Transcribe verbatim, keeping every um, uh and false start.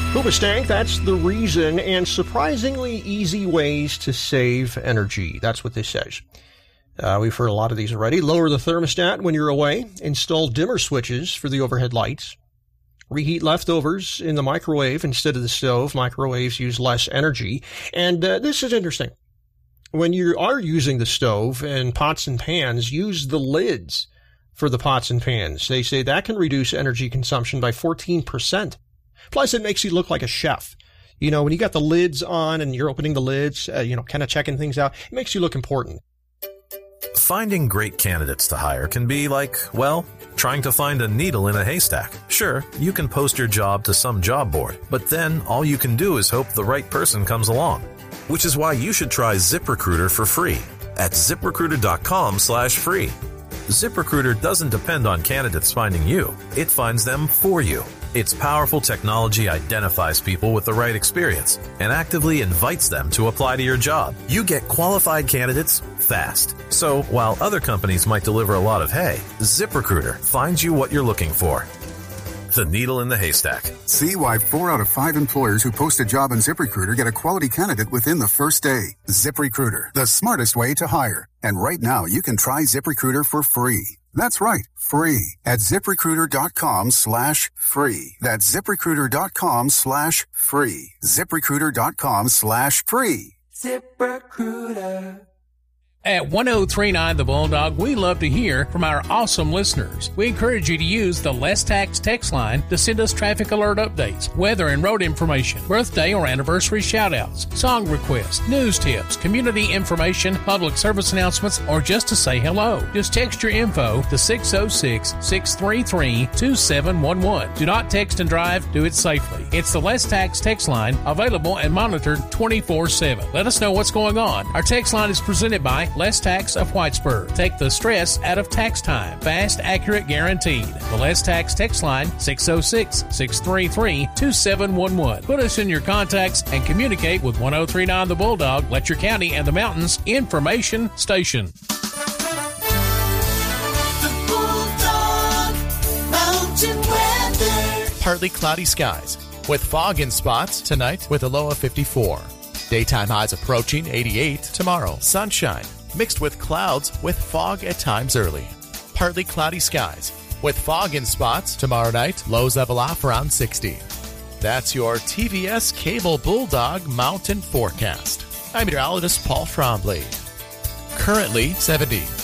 Hoobastank, that's the reason, and surprisingly easy ways to save energy. That's what this says. Uh, we've heard a lot of these already. Lower the thermostat when you're away. Install dimmer switches for the overhead lights. Reheat leftovers in the microwave instead of the stove. Microwaves use less energy. And uh, this is interesting. When you are using the stove and pots and pans, use the lids for the pots and pans. They say that can reduce energy consumption by fourteen percent. Plus, it makes you look like a chef. You know, when you got the lids on and you're opening the lids, uh, you know, kind of checking things out, it makes you look important. Finding great candidates to hire can be like, well, trying to find a needle in a haystack. Sure, you can post your job to some job board, but then all you can do is hope the right person comes along. Which is why you should try ZipRecruiter for free at ZipRecruiter.com slash free. ZipRecruiter doesn't depend on candidates finding you. It finds them for you. Its powerful technology identifies people with the right experience and actively invites them to apply to your job. You get qualified candidates fast. So while other companies might deliver a lot of hay, ZipRecruiter finds you what you're looking for. The needle in the haystack. See why four out of five employers who post a job on ZipRecruiter get a quality candidate within the first day. ZipRecruiter, the smartest way to hire. And right now, you can try ZipRecruiter for free. That's right, free at ZipRecruiter.com slash free. That's ZipRecruiter.com slash free. ZipRecruiter.com slash free. ZipRecruiter. At one oh three nine The Bulldog, we love to hear from our awesome listeners. We encourage you to use the Less Tax text line to send us traffic alert updates, weather and road information, birthday or anniversary shout-outs, song requests, news tips, community information, public service announcements, or just to say hello. Just text your info to six oh six, six three three, two seven one one. Do not text and drive. Do it safely. It's the Less Tax text line, available and monitored twenty-four seven. Let us know what's going on. Our text line is presented by Less Tax of Whitesburg. Take the stress out of tax time. Fast, accurate, guaranteed. The Less Tax text line, six oh six, six three three, two seven one one. Put us in your contacts and communicate with one oh three nine The Bulldog, Letcher County and the Mountains Information Station. The Bulldog Mountain Weather. Partly cloudy skies with fog in spots tonight with a low of fifty-four. Daytime highs approaching eighty-eight tomorrow. Sunshine mixed with clouds with fog at times early. Partly cloudy skies with fog in spots tomorrow night. Lows level off around sixty. That's your T V S Cable Bulldog Mountain Forecast. I'm meteorologist Paul Trombley. Currently seventy.